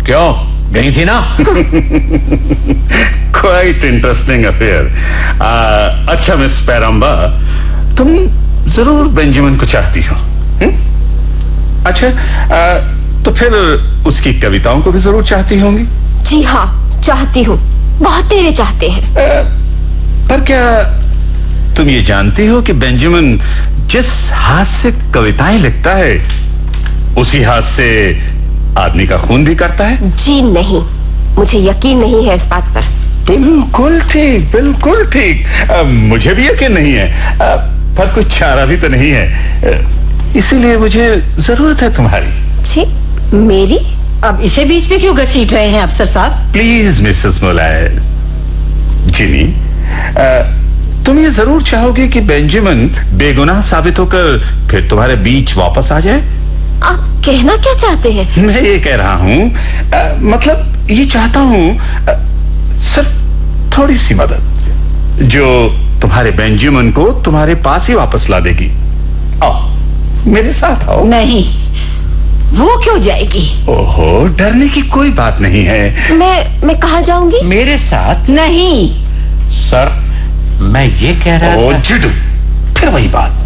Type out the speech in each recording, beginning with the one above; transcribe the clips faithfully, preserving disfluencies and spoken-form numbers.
क्यों, गई थी ना? Quite interesting affair. अच्छा मिस पैराम्बा, तुम जरूर बेंजामिन को चाहती हो? हुँ? अच्छा, आ, तो फिर उसकी कविताओं को भी जरूर चाहती होंगी? जी हाँ, चाहती हूँ, बहुत तेरे चाहते हैं। आ, पर क्या तुम ये जानती हो कि बेंजामिन जिस हाथ से कविताएं लिखता है उसी हाथ से आदमी का खून भी करता है? जी नहीं, मुझे यकीन नहीं है इस बात पर। बिल्कुल ठीक, बिल्कुल ठीक। आ, मुझे भी यकीन नहीं है, आ, पर कोई चारा भी तो नहीं है, इसीलिए मुझे जरूरत है तुम्हारी। जी, मेरी? अब इसे बीच में क्यों घसीट रहे हैं अफसर साहब? प्लीज मिसेस मोलाय, जिनी, तुम ये जरूर चाहोगे कि बेंजामिन बेगुनाह साबित होकर फिर तुम्हारे बीच वापस आ जाए? आप कहना क्या चाहते हैं? मैं ये कह रहा हूँ, मतलब ये चाहता हूँ सिर्फ थोड़ी सी मदद जो तुम्हारे बेंजामिन को तुम्हारे पास ही वापस ला देगी। आओ, मेरे साथ आओ। नहीं, वो क्यों जाएगी? ओहो, डरने की कोई बात नहीं है। मैं मैं कहाँ जाऊंगी? मेरे साथ? नहीं सर, मैं ये कह रहा ओ था। जिडू, फिर वही बात।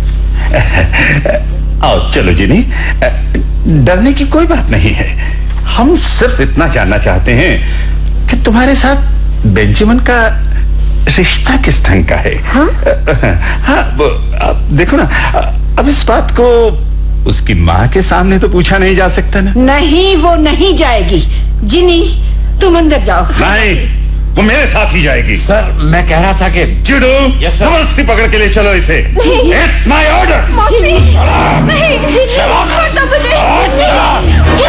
आओ चलो जिनी, डरने की कोई बात नहीं है। हम सिर्फ इतना जानना चाहते हैं कि तुम्हारे साथ बेंजामिन का रिश्ता किस ढंग का है? हाँ? हाँ, अब देखो ना, अब इस बात को उसकी माँ के सामने तो पूछा नहीं जा सकता ना। नहीं, वो नहीं जाएगी। जिनी, तुम अंदर जाओ। नहीं, वो मेरे साथ ही जाएगी। सर, मैं कह रहा था कि जिडू, Yes, sir. जबरदस्ती पकड़ के ले चलो इसे। It's my order. मौसी, नहीं, छोड़ दो मुझे।